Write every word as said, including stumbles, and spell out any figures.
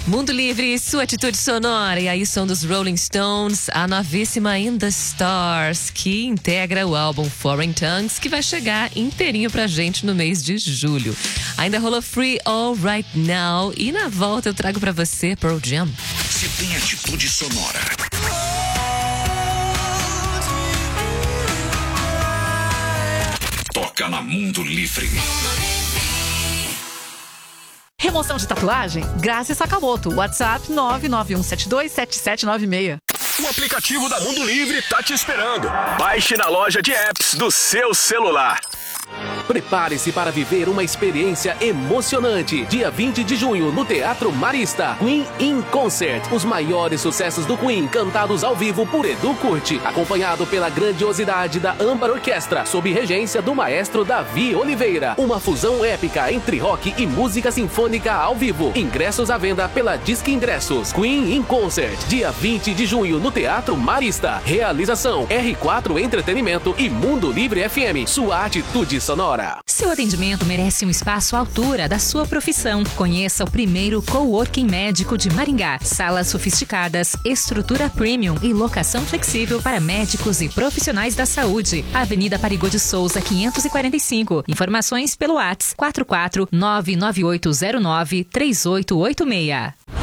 Mundo Livre, sua atitude sonora. E aí, som dos Rolling Stones, a novíssima In The Stars, que integra o álbum Foreign Tongues, que vai chegar inteirinho pra gente no mês de julho. Ainda rolou Free All Right Now. E na volta eu trago pra você Pearl Jam. Se tem atitude sonora. Toca na Mundo Livre. Remoção de tatuagem? Graça Sakamoto. WhatsApp nove nove um sete dois sete sete nove seis. O aplicativo da Mundo Livre tá te esperando. Baixe na loja de apps do seu celular. Prepare-se para viver uma experiência emocionante. Dia vinte de junho, no Teatro Marista. Queen in Concert. Os maiores sucessos do Queen, cantados ao vivo por Edu Curti. Acompanhado pela grandiosidade da Âmbar Orquestra, sob regência do maestro Davi Oliveira. Uma fusão épica entre rock e música sinfônica ao vivo. Ingressos à venda pela Disque Ingressos. Queen in Concert. Dia vinte de junho, no Teatro Marista. Realização R quatro Entretenimento e Mundo Livre F M. Sua atitude sonora. Seu atendimento merece um espaço à altura da sua profissão. Conheça o primeiro coworking médico de Maringá. Salas sofisticadas, estrutura premium e locação flexível para médicos e profissionais da saúde. Avenida Parigô de Souza, quinhentos e quarenta e cinco. Informações pelo WhatsApp quatro quatro nove nove oito zero nove três oito oito seis.